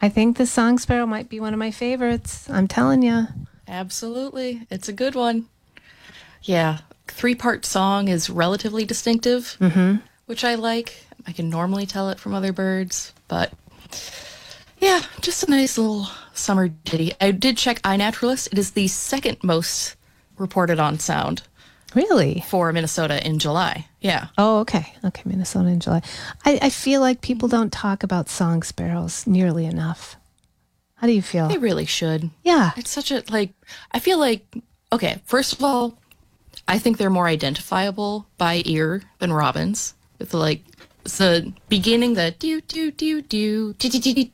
I think the song sparrow might be one of my favorites. I'm telling you. Absolutely. It's a good one. Yeah. 3-part song is relatively distinctive, which I like. I can normally tell it from other birds, but yeah, just a nice little summer ditty. I did check iNaturalist. It is the second most reported on sound Really? for Minnesota in July. Yeah. Oh, okay. Okay, Minnesota in July. I feel like people don't talk about song sparrows nearly enough. How do you feel? They really should. Yeah. It's such a, I feel like, okay, first of all, I think they're more identifiable by ear than robins. With it's the beginning, the do do do do do do do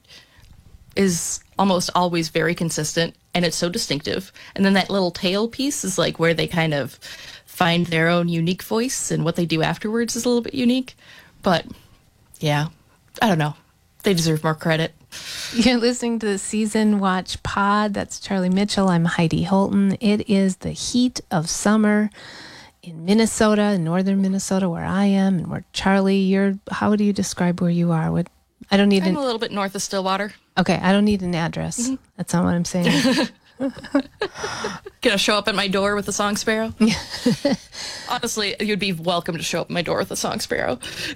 is almost always very consistent, and it's so distinctive. And then that little tail piece is like where they kind of find their own unique voice, and what they do afterwards is a little bit unique. But yeah, I don't know. They deserve more credit. You're listening to the Season Watch Pod. That's Charlie Mitchell. I'm Heidi Holton. It is the heat of summer in Minnesota, in northern Minnesota, where I am, and where Charlie, how do you describe where you are? I'm a little bit north of Stillwater. Okay, I don't need an address. That's not what I'm saying. Gonna show up at my door with a song sparrow? Honestly, you'd be welcome to show up at my door with a song sparrow.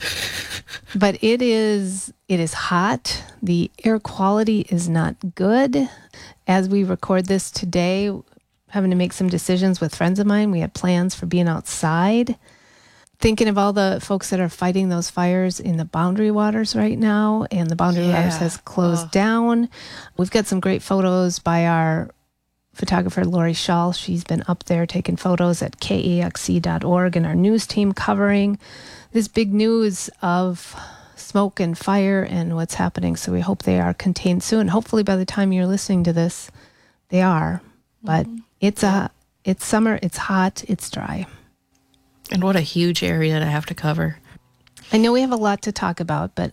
But it is hot. The air quality is not good. As we record this today, having to make some decisions with friends of mine. We had plans for being outside. Thinking of all the folks that are fighting those fires in the Boundary Waters right now, and the Boundary Waters has closed down. We've got some great photos by our photographer, Lori Schall. She's been up there taking photos at KAXC.org, and our news team covering this big news of smoke and fire and what's happening. So we hope they are contained soon. Hopefully by the time you're listening to this, they are. But it's summer, it's hot, it's dry. And what a huge area to have to cover. I know we have a lot to talk about, but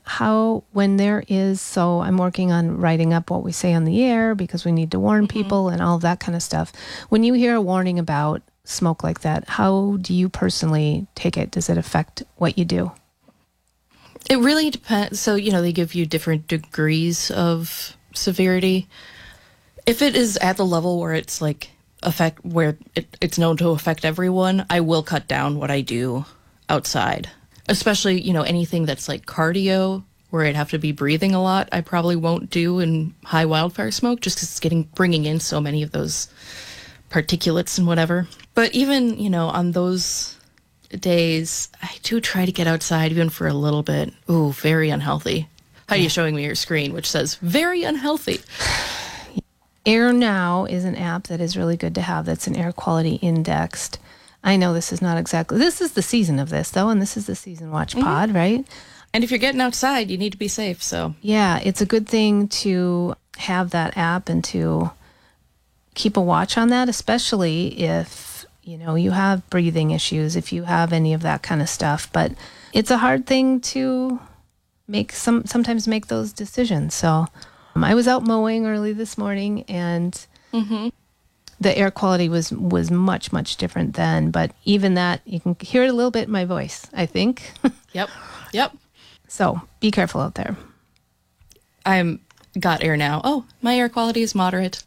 I'm working on writing up what we say on the air because we need to warn people and all of that kind of stuff. When you hear a warning about smoke like that, how do you personally take it? Does it affect what you do? It really depends. So, they give you different degrees of severity. If it is at the level where it's it's known to affect everyone, I will cut down what I do outside. Especially, anything that's like cardio, where I'd have to be breathing a lot, I probably won't do in high wildfire smoke, just because it's bringing in so many of those particulates and whatever. But even, on those days, I do try to get outside even for a little bit. Ooh, very unhealthy. How are you showing me your screen, which says very unhealthy? Air Now is an app that is really good to have. That's an air quality indexed. I know this is the season of this, though, and this is the Season Watch Pod, right? And if you're getting outside, you need to be safe, so. Yeah, it's a good thing to have that app and to keep a watch on that, especially if, you have breathing issues, if you have any of that kind of stuff. But it's a hard thing to sometimes make those decisions. So I was out mowing early this morning, and the air quality was much, much different then. But even that, you can hear it a little bit in my voice, I think. Yep. So be careful out there. I'm got Air Now. Oh, my air quality is moderate.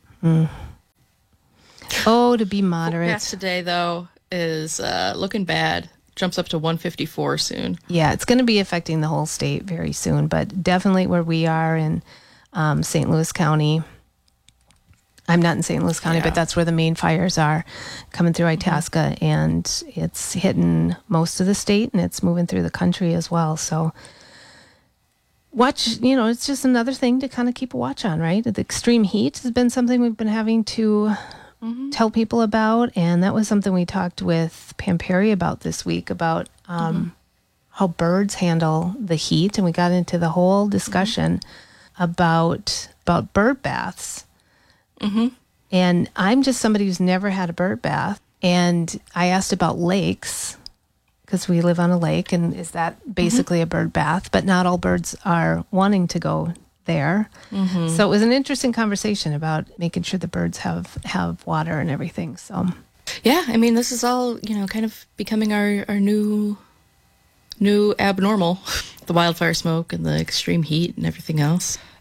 Oh, to be moderate. Forecast today, though, is looking bad. Jumps up to 154 soon. Yeah, it's going to be affecting the whole state very soon, but definitely where we are in St. Louis County. I'm not in St. Louis County, but that's where the main fires are coming through Itasca, and it's hitting most of the state, and it's moving through the country as well. So watch, it's just another thing to kind of keep a watch on, right? The extreme heat has been something we've been having to tell people about, and that was something we talked with Pam Perry about this week, about how birds handle the heat, and we got into the whole discussion about bird baths. And I'm just somebody who's never had a bird bath. And I asked about lakes, because we live on a lake, and is that basically a bird bath? But not all birds are wanting to go there. So it was an interesting conversation about making sure the birds have water and everything. So yeah, I mean, this is all, kind of becoming our new abnormal, the wildfire smoke and the extreme heat and everything else.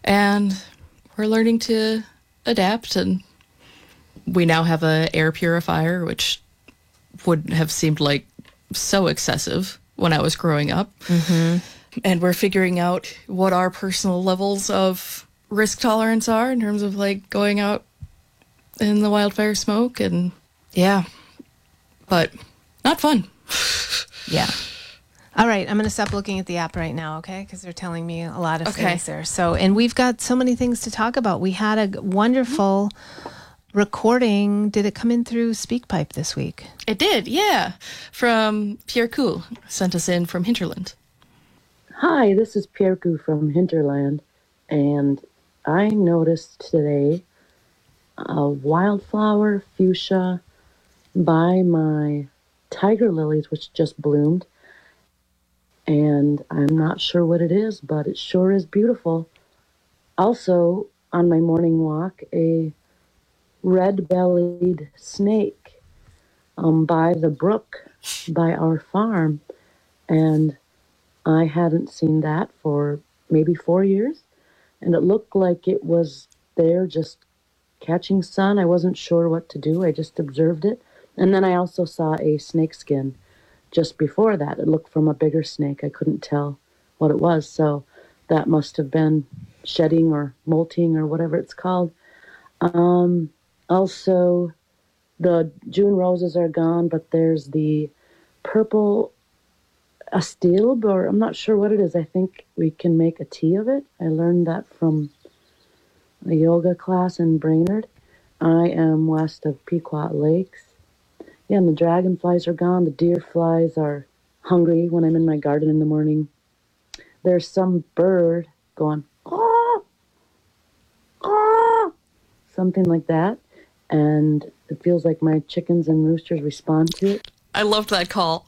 And we're learning to adapt, and we now have a air purifier, which would have seemed like so excessive when I was growing up. And we're figuring out what our personal levels of risk tolerance are in terms of like going out in the wildfire smoke. And yeah, but not fun. Yeah. All right, I'm going to stop looking at the app right now, okay? Because they're telling me a lot of things there. So, and we've got so many things to talk about. We had a wonderful recording. Did it come in through SpeakPipe this week? It did, yeah. From Pierre Coup, sent us in from Hinterland. Hi, this is Pierre Coup from Hinterland, and I noticed today a wildflower fuchsia by my tiger lilies, which just bloomed. And I'm not sure what it is, but it sure is beautiful. Also, on my morning walk, a red-bellied snake by the brook by our farm. And I hadn't seen that for maybe 4 years. And it looked like it was there just catching sun. I wasn't sure what to do. I just observed it. And then I also saw a snake skin just before that. It looked from a bigger snake. I couldn't tell what it was. So that must have been shedding or molting or whatever it's called. Also, the June roses are gone, but there's the purple astilbe, or I'm not sure what it is. I think we can make a tea of it. I learned that from a yoga class in Brainerd. I am west of Pequot Lakes. Yeah, and the dragonflies are gone. The deer flies are hungry when I'm in my garden in the morning. There's some bird going, oh, oh, something like that. And it feels like my chickens and roosters respond to it. I loved that call.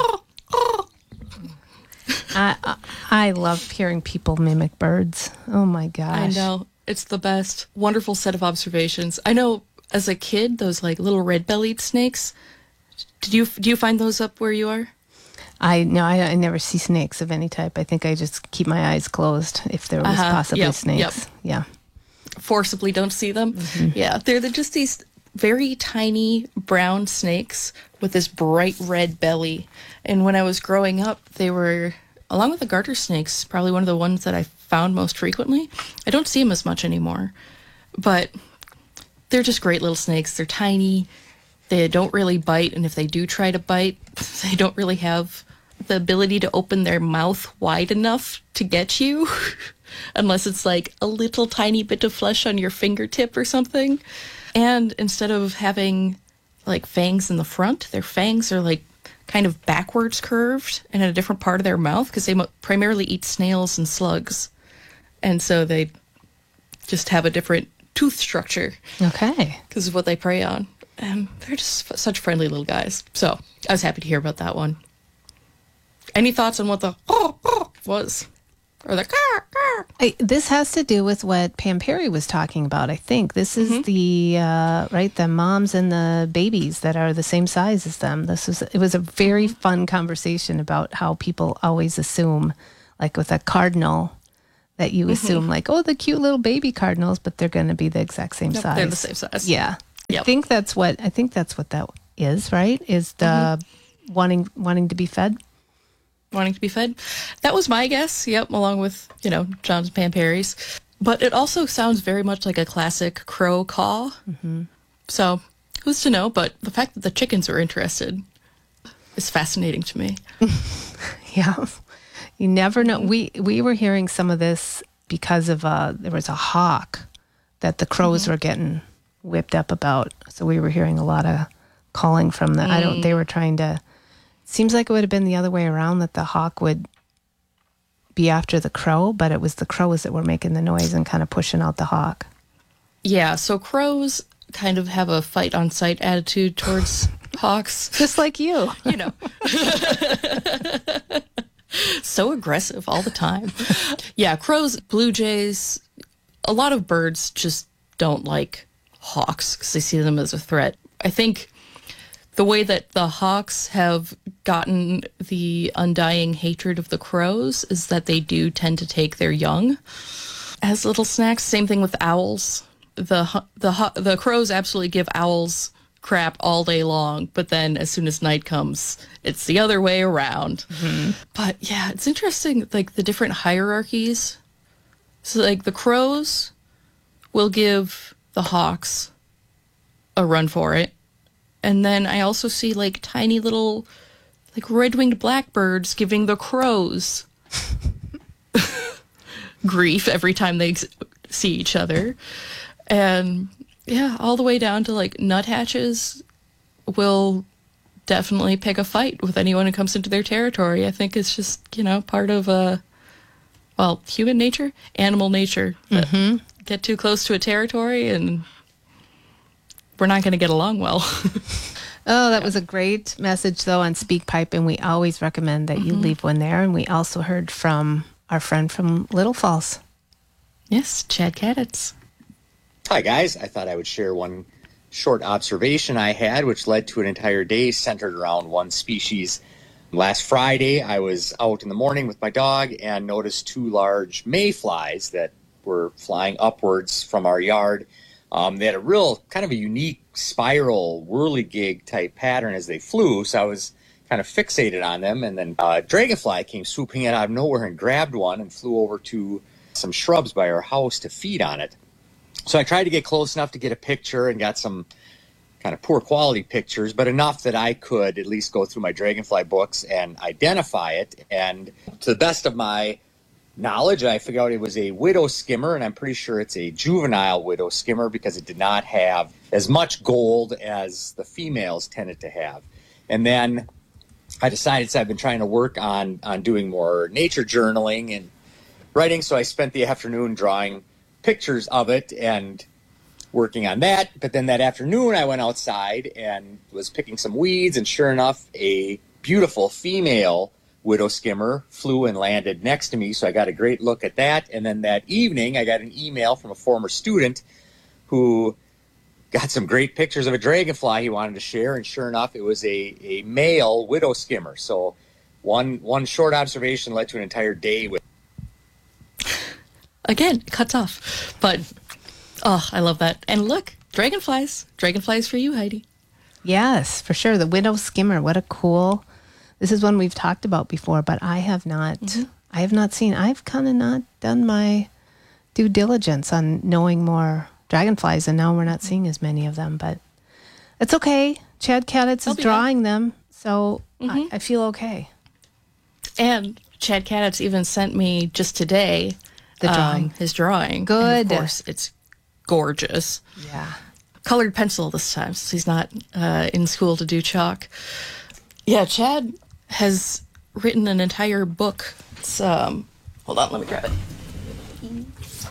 I love hearing people mimic birds. Oh my gosh. I know. It's the best. Wonderful set of observations. I know as a kid, those like little red-bellied snakes, do you find those up where you are? I never see snakes of any type. I think I just keep my eyes closed if there was possibly snakes. Yeah. Forcibly don't see them. Yeah. They're just these very tiny brown snakes with this bright red belly. And when I was growing up, they were, along with the garter snakes, probably one of the ones that I found most frequently. I don't see them as much anymore, but they're just great little snakes. They're tiny. They don't really bite, and if they do try to bite, they don't really have the ability to open their mouth wide enough to get you, unless it's like a little tiny bit of flesh on your fingertip or something. And instead of having like fangs in the front, their fangs are like kind of backwards curved and in a different part of their mouth because they primarily eat snails and slugs. And so they just have a different tooth structure. Okay. Because of what they prey on. They're just such friendly little guys. So I was happy to hear about that one. Any thoughts on what the was? Or the this has to do with what Pam Perry was talking about, I think. This is the the moms and the babies that are the same size as them. It was a very fun conversation about how people always assume, like with a cardinal, that you assume like, oh, the cute little baby cardinals, but they're going to be the exact same size. They're the same size. Yeah. Yep. I think that's what that is, right? Is the wanting to be fed? Wanting to be fed. That was my guess. Yep, along with, John's Pam Perry's. But it also sounds very much like a classic crow caw. So who's to know? But the fact that the chickens are interested is fascinating to me. Yeah. You never know. We were hearing some of this because of there was a hawk that the crows were getting whipped up about. So we were hearing a lot of calling from the, they were trying to, seems like it would have been the other way around, that the hawk would be after the crow, but it was the crows that were making the noise and kind of pushing out the hawk. Yeah. So crows kind of have a fight on sight attitude towards hawks. Just like you. So aggressive all the time. Yeah. Crows, blue jays, a lot of birds just don't like hawks because they see them as a threat. I think the way that the hawks have gotten the undying hatred of the crows is that they do tend to take their young as little snacks. Same thing with owls. The crows absolutely give owls crap all day long, but then as soon as night comes, it's the other way around. Mm-hmm. But yeah, it's interesting, like the different hierarchies. So like the crows will give the hawks a run for it. And then I also see like tiny little like red-winged blackbirds giving the crows grief every time they see each other. And yeah, all the way down to like nuthatches will definitely pick a fight with anyone who comes into their territory. I think it's just, part of, human nature, animal nature. Mm-hmm. Get too close to a territory and we're not going to get along well. Oh, that was a great message, though, on SpeakPipe, and we always recommend that you leave one there. And we also heard from our friend from Little Falls. Yes, Chad Kaditz. Hi, guys. I thought I would share one short observation I had, which led to an entire day centered around one species. Last Friday, I was out in the morning with my dog and noticed 2 large mayflies that were flying upwards from our yard. They had a real kind of a unique spiral whirligig type pattern as they flew, so I was kind of fixated on them. And then a dragonfly came swooping in out of nowhere and grabbed one and flew over to some shrubs by our house to feed on it. So I tried to get close enough to get a picture and got some kind of poor quality pictures, but enough that I could at least go through my dragonfly books and identify it. And to the best of my knowledge, I figured out it was a widow skimmer, and I'm pretty sure it's a juvenile widow skimmer because it did not have as much gold as the females tended to have. And then I decided, so I've been trying to work on doing more nature journaling and writing, so I spent the afternoon drawing pictures of it and working on that. But then that afternoon I went outside and was picking some weeds, and sure enough, a beautiful female widow skimmer flew and landed next to me, so I got a great look at that. And then that evening I got an email from a former student who got some great pictures of a dragonfly he wanted to share, and sure enough, it was a male widow skimmer. So one short observation led to an entire day with. Again, it cuts off. But, I love that. And look, dragonflies. Dragonflies for you, Heidi. Yes, for sure. The widow skimmer. What a cool. This is one we've talked about before, but I have not. Mm-hmm. I have not seen. I've kind of not done my due diligence on knowing more dragonflies, and now we're not seeing as many of them. But it's okay. Chad Kaditz is drawing them, so I feel okay. And Chad Kaditz even sent me just today the drawing, his drawing. Good. And of course, it's gorgeous. Yeah. Colored pencil this time, since he's not in school to do chalk. Yeah, Chad has written an entire book. It's, hold on, let me grab it.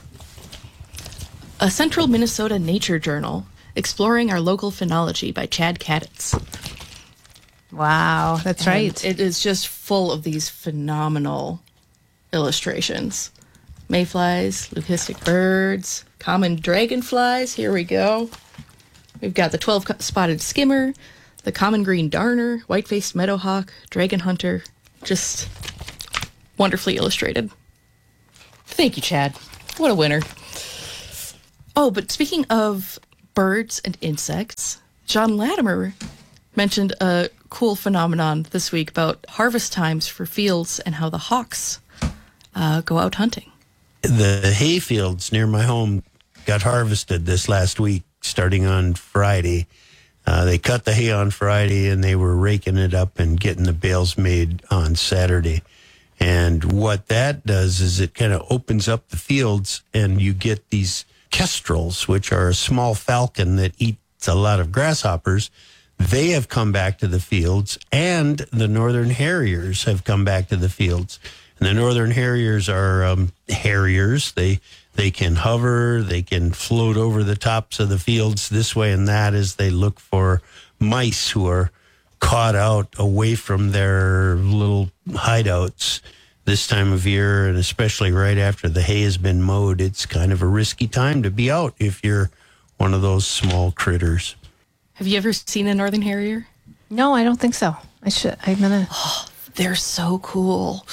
A Central Minnesota Nature Journal, Exploring Our Local Phenology by Chad Kaditz. Wow, that's right. It is just full of these phenomenal illustrations. Mayflies, leucistic birds, common dragonflies. Here we go. We've got the 12-spotted skimmer, the common green darner, white-faced meadowhawk, dragon hunter. Just wonderfully illustrated. Thank you, Chad. What a winner. Oh, but speaking of birds and insects, John Latimer mentioned a cool phenomenon this week about harvest times for fields and how the hawks go out hunting. The hay fields near my home got harvested this last week, starting on Friday. They cut the hay on Friday, and they were raking it up and getting the bales made on Saturday. And what that does is it kind of opens up the fields, and you get these kestrels, which are a small falcon that eats a lot of grasshoppers. They have come back to the fields, and the northern harriers have come back to the fields. And the northern harriers are harriers. They can hover, they can float over the tops of the fields this way and that as they look for mice who are caught out away from their little hideouts this time of year, and especially right after the hay has been mowed. It's kind of a risky time to be out if you're one of those small critters. Have you ever seen a northern harrier? No, I don't think so. I'm gonna. Oh, they're so cool.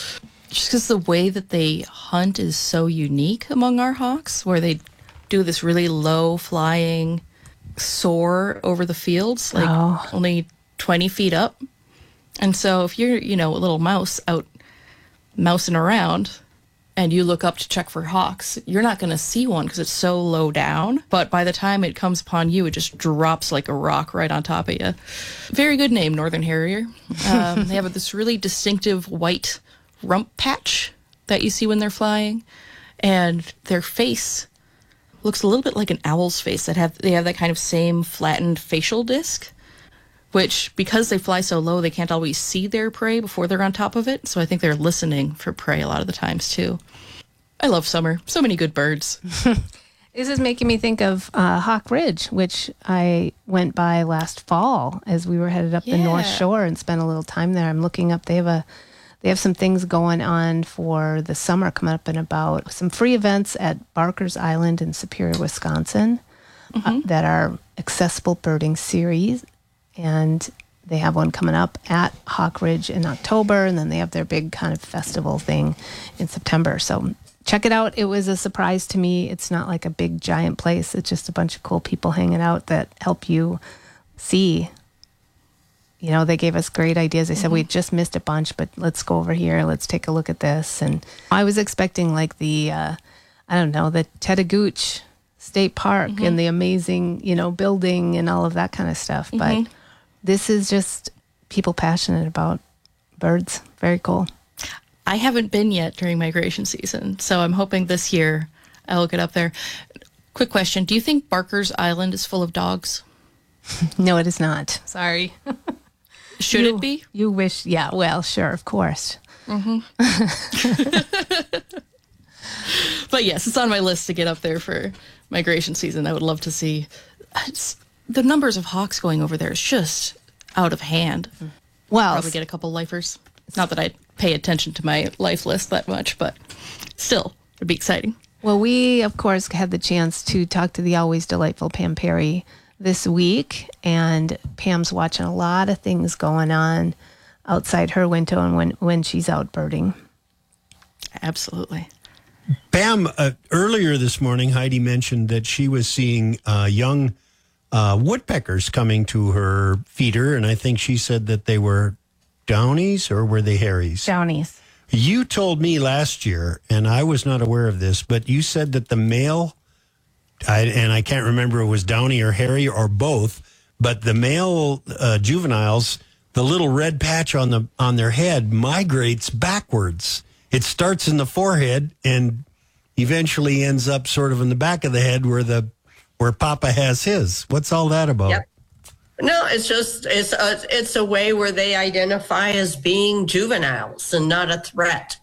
just because the way that they hunt is so unique among our hawks, where they do this really low flying soar over the fields, like only 20 feet up. And so if you're, a little mouse out mousing around and you look up to check for hawks, you're not going to see one because it's so low down. But by the time it comes upon you, it just drops like a rock right on top of you. Very good name, Northern Harrier. They have this really distinctive white rump patch that you see when they're flying. And their face looks a little bit like an owl's face. They have that kind of same flattened facial disc, which, because they fly so low, they can't always see their prey before they're on top of it. So I think they're listening for prey a lot of the times, too. I love summer. So many good birds. This is making me think of Hawk Ridge, which I went by last fall as we were headed up the North Shore and spent a little time there. I'm looking up. They have some things going on for the summer coming up in about some free events at Barker's Island in Superior, Wisconsin, that are accessible birding series. And they have one coming up at Hawk Ridge in October, and then they have their big kind of festival thing in September. So check it out. It was a surprise to me. It's not like a big giant place. It's just a bunch of cool people hanging out that help you see. They gave us great ideas. They said, we just missed a bunch, but let's go over here. Let's take a look at this. And I was expecting like the, the Chattagooch State Park and the amazing, building and all of that kind of stuff. But this is just people passionate about birds. Very cool. I haven't been yet during migration season, so I'm hoping this year I'll get up there. Quick question. Do you think Barker's Island is full of dogs? No, it is not. Sorry. Should it be? You wish. Yeah, well, sure, of course. But yes, it's on my list to get up there for migration season. I would love to see. The numbers of hawks going over there is just out of hand. Well, probably get a couple lifers. Not that I pay attention to my life list that much, but still, it'd be exciting. Well, we, of course, had the chance to talk to the always delightful Pam Perry this week, and Pam's watching a lot of things going on outside her window and when she's out birding. Absolutely. Pam, earlier this morning, Heidi mentioned that she was seeing young woodpeckers coming to her feeder, and I think she said that they were downies, or were they Harries? Downies. You told me last year, and I was not aware of this, but you said that the male, and I can't remember if it was downy or hairy or both, but the male juveniles, the little red patch on their head migrates backwards. It starts in the forehead and eventually ends up sort of in the back of the head where Papa has his. What's all that about? Yep. No, it's just it's a way where they identify as being juveniles and not a threat,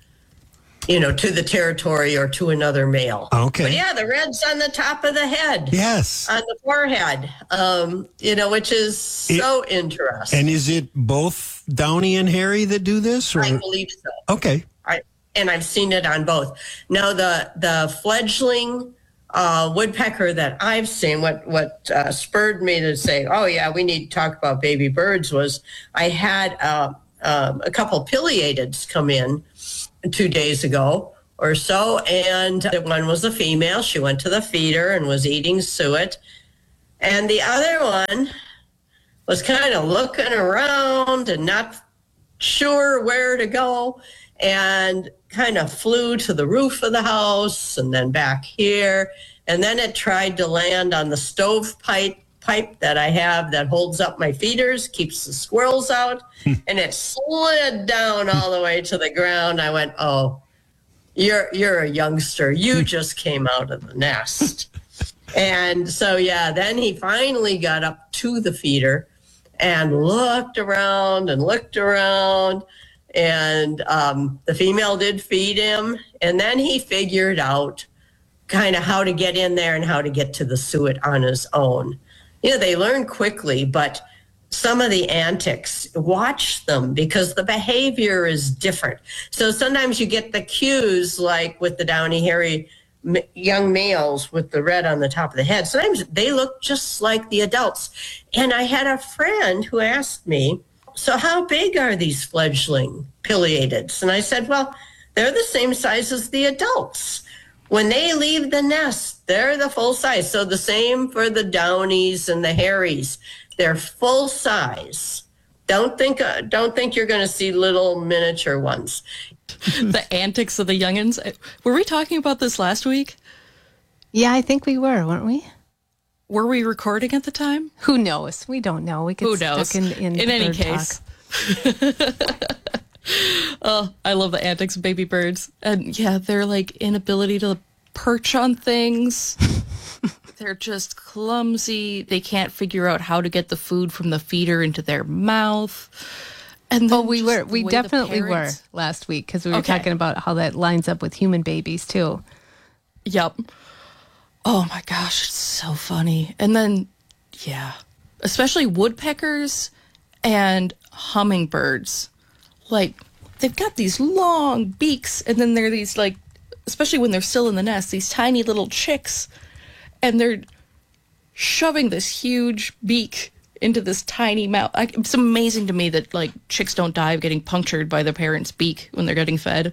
to the territory or to another male. Okay. But yeah, the red's on the top of the head. Yes. On the forehead, which is so interesting. And is it both downy and hairy that do this? Or? I believe so. Okay. And I've seen it on both. Now, the fledgling woodpecker that I've seen, what spurred me to say, oh, yeah, we need to talk about baby birds, was I had a couple pileateds come in 2 days ago or so, and one was a female. She went to the feeder and was eating suet. And the other one was kind of looking around and not sure where to go, and kind of flew to the roof of the house and then back here. And then it tried to land on the stovepipe that I have that holds up my feeders, keeps the squirrels out. And it slid down all the way to the ground. I went, oh, you're a youngster. You just came out of the nest. And so, yeah, then he finally got up to the feeder and looked around. And the female did feed him. And then he figured out kind of how to get in there and how to get to the suet on his own. They learn quickly, but some of the antics, watch them because the behavior is different. So sometimes you get the cues like with the downy hairy young males with the red on the top of the head. Sometimes they look just like the adults. And I had a friend who asked me, so how big are these fledgling pileated. And I said, well, they're the same size as the adults. When they leave the nest, they're the full size. So the same for the downies and the hairies. They're full size. Don't think you're going to see little miniature ones. The antics of the youngins. Were we talking about this last week? Yeah, I think we were, weren't we? Were we recording at the time? Who knows? We don't know. We get Who knows? stuck in any bird case. talk. Oh, I love the antics of baby birds. And yeah, their like inability to perch on things. They're just clumsy. They can't figure out how to get the food from the feeder into their mouth. And then we definitely were last week because we were talking about how that lines up with human babies too. Yep. Oh my gosh, it's so funny. And then, yeah, especially woodpeckers and hummingbirds. Like, they've got these long beaks, and then they're these, like, especially when they're still in the nest, these tiny little chicks, and they're shoving this huge beak into this tiny mouth. It's amazing to me that, like, chicks don't die of getting punctured by their parents' beak when they're getting fed.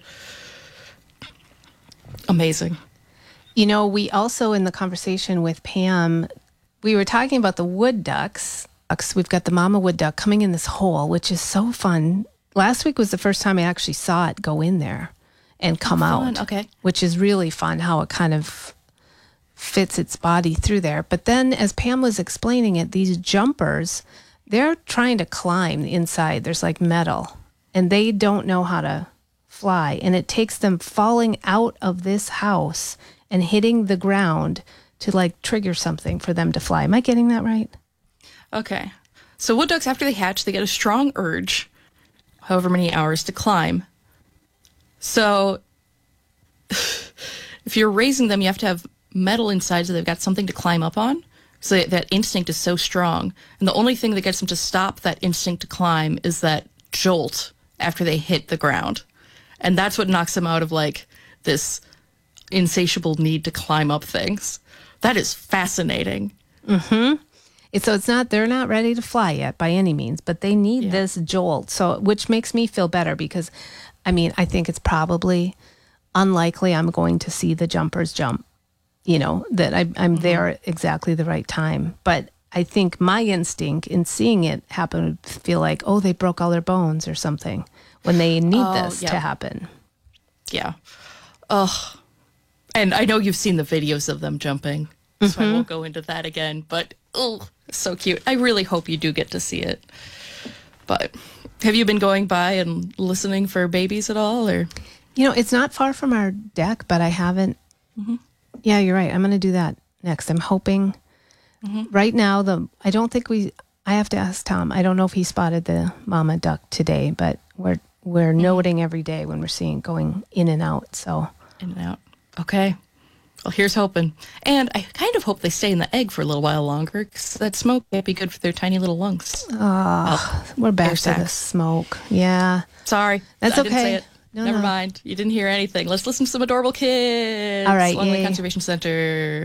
Amazing. You know, we also, in the conversation with Pam, we were talking about the wood ducks. We've got the mama wood duck coming in this hole, which is so fun. Last week was the first time I actually saw it go in there and come out. Okay. Which is really fun, how it kind of fits its body through there. But then, as Pam was explaining it, these jumpers, they're trying to climb inside. There's like metal, and they don't know how to fly. And it takes them falling out of this house and hitting the ground to like trigger something for them to fly. Am I getting that right? Okay. So wood ducks, after they hatch, they get a strong urge, however many hours, to climb. So if you're raising them, you have to have metal inside so they've got something to climb up on. So that instinct is so strong. And the only thing that gets them to stop that instinct to climb is that jolt after they hit the ground. And that's what knocks them out of like this insatiable need to climb up things. That is fascinating. Mm-hmm. So they're not ready to fly yet by any means, but they need this jolt. So, which makes me feel better because, I mean, I think it's probably unlikely I'm going to see the jumpers jump, you know, that I'm there at exactly the right time. But I think my instinct in seeing it happen would feel like, oh, they broke all their bones or something when they need this to happen. Yeah. Oh, and I know you've seen the videos of them jumping, so I won't go into that again, but oh, so cute. I really hope you do get to see it. But have you been going by and listening for babies at all, or? You know, it's not far from our deck, but I haven't. Yeah, you're right. I'm going to do that next. I'm hoping. Right now, I don't think I have to ask Tom. I don't know if he spotted the mama duck today, but we're noting every day when we're seeing it going in and out. So in and out. Okay. Well, here's hoping. And I kind of hope they stay in the egg for a little while longer, because that smoke can't be good for their tiny little lungs. We're back to the smoke. Yeah. Sorry. That's I didn't say okay. it. Never mind. You didn't hear anything. Let's listen to some adorable kids. All right. Long Lake Conservation Center.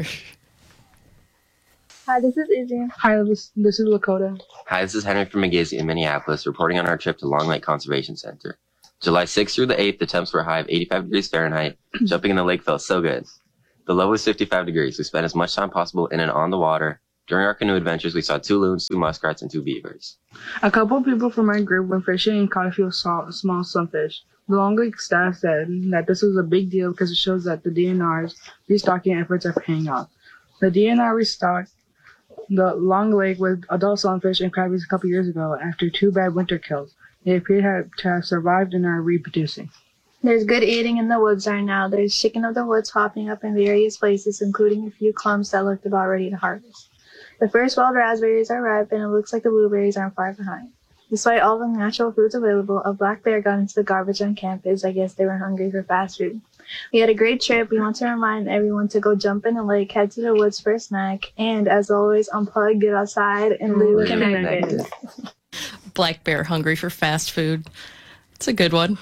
Hi, this is Adrian. Hi, this is Lakota. Hi, this is Henry from McGizzy in Minneapolis, reporting on our trip to Long Lake Conservation Center. July 6th through the 8th, the temps were high of 85 degrees Fahrenheit. Jumping in the lake felt so good. The low was 55 degrees. We spent as much time possible in and on the water. During our canoe adventures, we saw 2 loons, 2 muskrats, and 2 beavers. A couple of people from our group went fishing and caught a few small sunfish. The Long Lake staff said that this was a big deal because it shows that the DNR's restocking efforts are paying off. The DNR restocked the Long Lake with adult sunfish and crabbies a couple years ago after 2 bad winter kills. They appear to have survived and are reproducing. There's good eating in the woods right now. There's chicken of the woods popping up in various places, including a few clumps that looked about ready to harvest. The first wild raspberries are ripe, and it looks like the blueberries aren't far behind. Despite all the natural fruits available, a black bear got into the garbage on campus. I guess they were hungry for fast food. We had a great trip. We want to remind everyone to go jump in the lake, head to the woods for a snack, and as always, unplug, get outside, and live connected. Black bear hungry for fast food. It's a good one.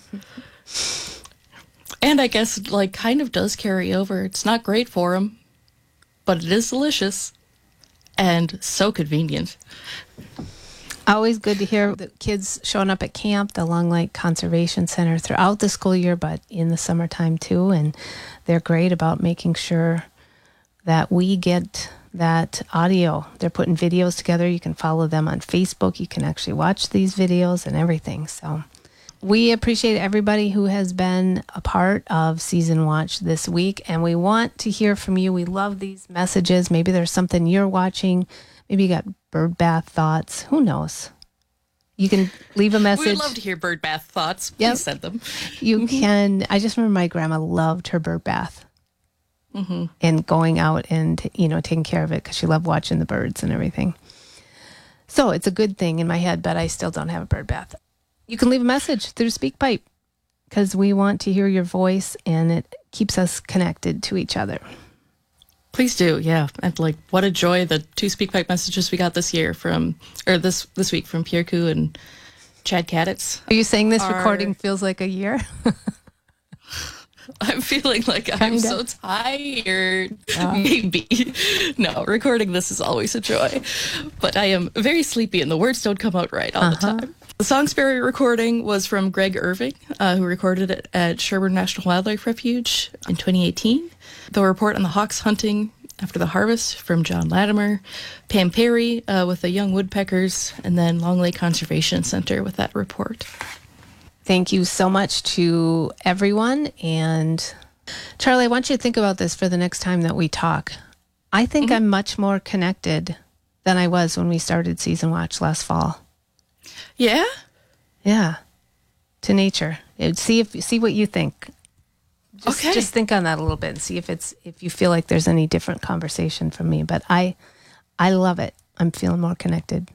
And I guess, like, kind of does carry over. It's not great for them, but it is delicious and so convenient. Always good to hear the kids showing up at camp, the Long Lake Conservation Center, throughout the school year, but in the summertime too. And they're great about making sure that we get that audio. They're putting videos together. You can follow them on Facebook. You can actually watch these videos and everything. So we appreciate everybody who has been a part of Season Watch this week, and we want to hear from you. We love these messages. Maybe there's something you're watching. Maybe you got bird bath thoughts. Who knows? You can leave a message. We would love to hear bird bath thoughts. Please send them. You can. I just remember my grandma loved her bird bath and going out and, taking care of it because she loved watching the birds and everything. So it's a good thing in my head, but I still don't have a bird bath. You can leave a message through SpeakPipe because we want to hear your voice, and it keeps us connected to each other. Please do, yeah. And what a joy, the 2 SpeakPipe messages we got this week from Pierre Koo and Chad Kaditz. Are you saying this recording feels like a year? I'm feeling like I'm so tired. Maybe. No, recording this is always a joy. But I am very sleepy and the words don't come out right all the time. The Salisbury recording was from Greg Irving, who recorded it at Sherburne National Wildlife Refuge in 2018. The report on the hawks hunting after the harvest from John Latimer, Pam Perry with the young woodpeckers, and then Long Lake Conservation Center with that report. Thank you so much to everyone. And Charlie, I want you to think about this for the next time that we talk. I think I'm much more connected than I was when we started Season Watch last fall. Yeah? Yeah. To nature. See what you think. Just think on that a little bit and see if you feel like there's any different conversation from me. But I love it. I'm feeling more connected.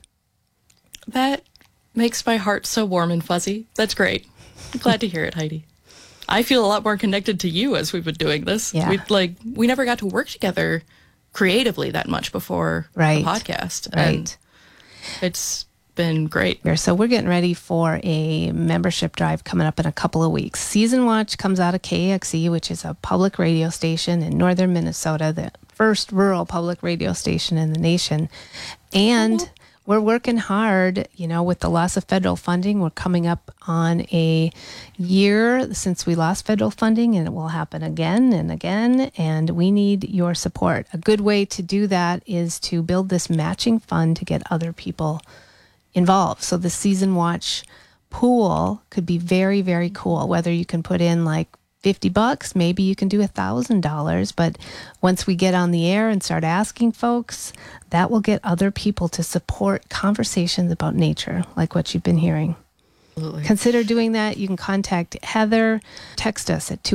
That makes my heart so warm and fuzzy. That's great. I'm glad to hear it, Heidi. I feel a lot more connected to you as we've been doing this. Yeah. We never got to work together creatively that much before the podcast. Right. And it's been great. So we're getting ready for a membership drive coming up in a couple of weeks. Season Watch comes out of KXE, which is a public radio station in northern Minnesota, the first rural public radio station in the nation. And we're working hard, with the loss of federal funding. We're coming up on a year since we lost federal funding, and it will happen again and again, and we need your support. A good way to do that is to build this matching fund to get other people involved. So the Season Watch pool could be very, very cool, whether you can put in $50, maybe you can do $1,000. But once we get on the air and start asking folks, that will get other people to support conversations about nature, like what you've been hearing. Absolutely. Consider doing that. You can contact Heather. Text us at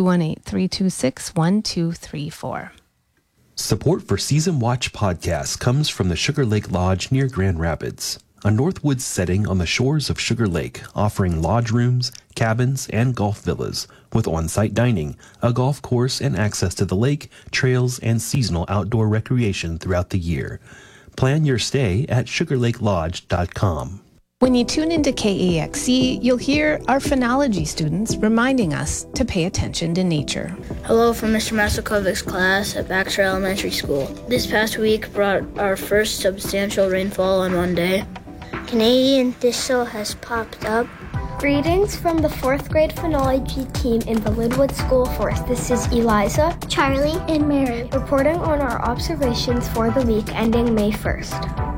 218-326-1234. Support for Season Watch podcast comes from the Sugar Lake Lodge near Grand Rapids, a Northwoods setting on the shores of Sugar Lake, offering lodge rooms, cabins, and golf villas with on-site dining, a golf course, and access to the lake, trails, and seasonal outdoor recreation throughout the year. Plan your stay at sugarlakelodge.com. When you tune into KAXE, you'll hear our phenology students reminding us to pay attention to nature. Hello from Mr. Masakovic's class at Baxter Elementary School. This past week brought our first substantial rainfall on one day. Canadian thistle has popped up. Greetings from the 4th grade phenology team in the Linwood School Forest. This is Eliza, Charlie, and Mary reporting on our observations for the week ending May 1st.